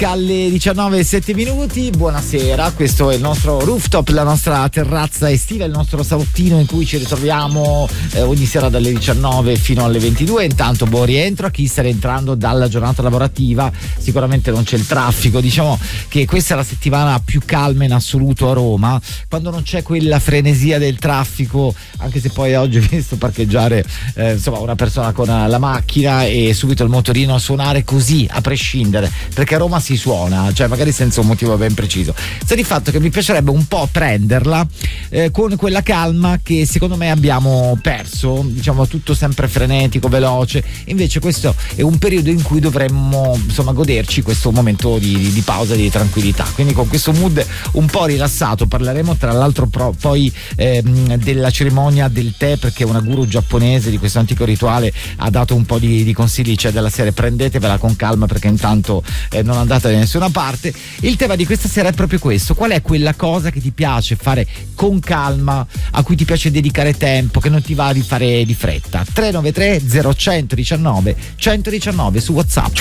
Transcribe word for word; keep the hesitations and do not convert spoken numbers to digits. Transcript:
Music alle diciannove e sette minuti. Buonasera, questo è il nostro rooftop, la nostra terrazza estiva, il nostro salottino in cui ci ritroviamo eh, ogni sera dalle diciannove fino alle ventidue. Intanto buon rientro a chi sta rientrando dalla giornata lavorativa. Sicuramente non c'è il traffico, diciamo che questa è la settimana più calma in assoluto a Roma, quando non c'è quella frenesia del traffico, anche se poi oggi ho visto parcheggiare eh, insomma una persona con la macchina e subito il motorino a suonare così a prescindere, perché a Roma si suona, cioè magari senza un motivo ben preciso. Sta di fatto che mi piacerebbe un po' prenderla eh, con quella calma che secondo me abbiamo perso, diciamo tutto sempre frenetico, veloce. Invece questo è un periodo in cui dovremmo insomma goderci questo momento di, di pausa, di tranquillità, quindi con questo mood un po' rilassato. Parleremo tra l'altro pro, poi ehm, della cerimonia del tè, perché una guru giapponese di questo antico rituale ha dato un po' di, di consigli, cioè della serie prendetevela con calma perché intanto eh, non andate da nessuna parte. Il tema di questa sera è proprio questo: qual è quella cosa che ti piace fare con calma, a cui ti piace dedicare tempo, che non ti va di fare di fretta? Tre nove tre zero uno uno nove uno uno nove su WhatsApp.